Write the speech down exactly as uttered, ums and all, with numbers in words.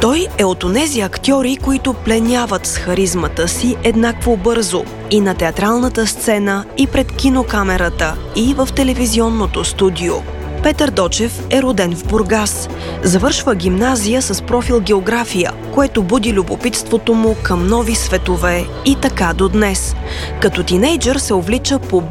Той е от онези актьори, които пленяват с харизмата си еднакво бързо и на театралната сцена, и пред кинокамерата, и в телевизионното студио. Петър Дочев е роден в Бургас. Завършва гимназия с профил география, което буди любопитството му към нови светове и така до днес. Като тинейджър се увлича по